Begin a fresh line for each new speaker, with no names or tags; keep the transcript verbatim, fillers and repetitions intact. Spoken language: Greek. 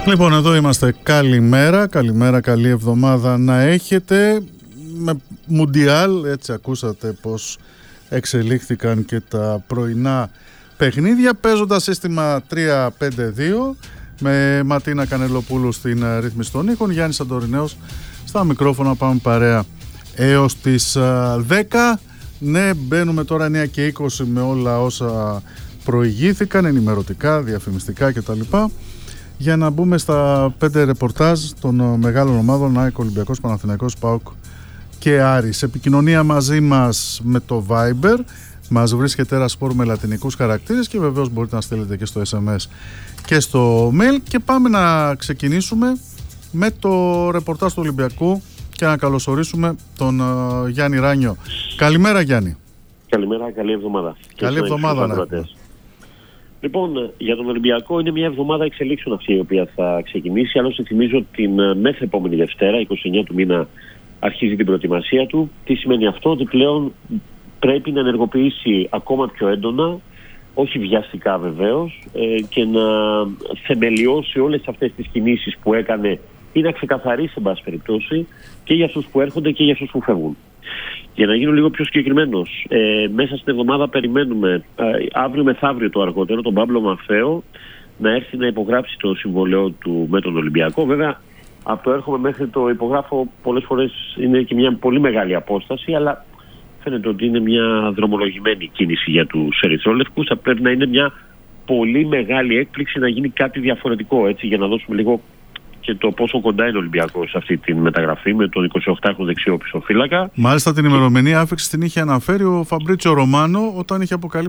Λοιπόν, εδώ είμαστε. Καλημέρα, καλημέρα, καλή εβδομάδα να έχετε. Με Μουντιάλ, έτσι ακούσατε πως εξελίχθηκαν και τα πρωινά παιχνίδια, παίζοντας σύστημα τρία πέντε δύο με Ματίνα Κανελοπούλου στην ρύθμιση των ήχων, Γιάννης Σαντορινέος στα μικρόφωνα. Πάμε παρέα έως τις δέκα. Ναι, μπαίνουμε τώρα εννιά και είκοσι με όλα όσα προηγήθηκαν, ενημερωτικά, διαφημιστικά κτλ, για να μπούμε στα πέντε ρεπορτάζ των μεγάλων ομάδων ΑΕΚ, Ολυμπιακός, Παναθηναϊκός, ΠΑΟΚ και Άρης. Επικοινωνία μαζί μας με το Viber. Μας βρίσκεται ένα σπορ με λατινικούς χαρακτήρες και βεβαίως μπορείτε να στείλετε και στο ες εμ ες και στο mail. Και πάμε να ξεκινήσουμε με το ρεπορτάζ του Ολυμπιακού και να καλωσορίσουμε τον uh, Γιάννη Ράνιο. Καλημέρα, Γιάννη.
Καλημέρα, καλή εβδομάδα.
Καλή εβδομάδα να έχουμε.
Λοιπόν, για τον Ολυμπιακό είναι μια εβδομάδα εξελίξεων αυτή η οποία θα ξεκινήσει. Άλλωστε θυμίζω την μεθεπόμενη Δευτέρα, είκοσι εννέα του μήνα, αρχίζει την προετοιμασία του. Τι σημαίνει αυτό? Ότι πλέον πρέπει να ενεργοποιήσει ακόμα πιο έντονα, όχι βιαστικά βεβαίως, ε, και να θεμελιώσει όλες αυτές τις κινήσεις που έκανε ή να ξεκαθαρίσει, εν πάση περιπτώσει, και για αυτούς που έρχονται και για αυτούς που φεύγουν. Για να γίνω λίγο πιο συγκεκριμένος, ε, μέσα στην εβδομάδα περιμένουμε ε, αύριο μεθαύριο το αργότερο τον Παύλο Μαφαίο να έρθει να υπογράψει το συμβολαιό του με τον Ολυμπιακό. Βέβαια, από το έρχομαι μέχρι το υπογράφω πολλές φορές είναι και μια πολύ μεγάλη απόσταση, αλλά φαίνεται ότι είναι μια δρομολογημένη κίνηση για τους ερυθρόλευκους. Θα πρέπει να είναι μια πολύ μεγάλη έκπληξη να γίνει κάτι διαφορετικό, έτσι, για να δώσουμε λίγο και το πόσο κοντά είναι ο Ολυμπιακός σε αυτή τη μεταγραφή με τον εικοσιοκτάχρονο δεξιό πισωφύλακα.
Μάλιστα την ημερομηνία άφηξη την είχε αναφέρει ο Φαμπρίτσιο Ρωμάνο όταν είχε αποκαλύψει